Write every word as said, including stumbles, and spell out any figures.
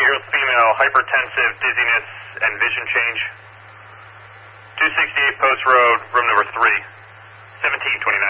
Eagles female, hypertensive, dizziness, and vision change. two sixty-eight Post Road, room number three, seventeen twenty-nine.